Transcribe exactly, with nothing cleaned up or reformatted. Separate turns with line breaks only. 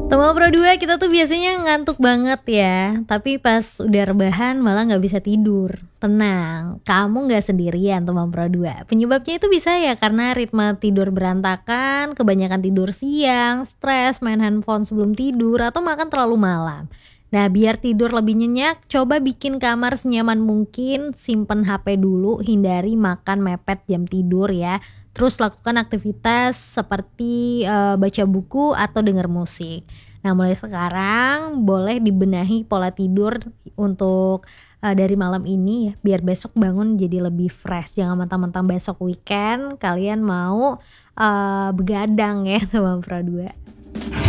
Teman Pro dua kita tuh biasanya ngantuk banget ya, tapi pas udah rebahan malah nggak bisa tidur. Tenang, kamu nggak sendirian teman Pro dua. Penyebabnya itu bisa ya karena ritme tidur berantakan, kebanyakan tidur siang, stres, main handphone sebelum tidur, atau makan terlalu malam. Nah, biar tidur lebih nyenyak, coba bikin kamar senyaman mungkin, simpen H P dulu, hindari makan mepet jam tidur ya. Terus lakukan aktivitas seperti eh, baca buku atau denger musik. Nah, mulai sekarang boleh dibenahi pola tidur untuk eh, dari malam ini ya, biar besok bangun jadi lebih fresh. Jangan mentang-mentang besok weekend kalian mau eh, begadang ya sama Pro dua.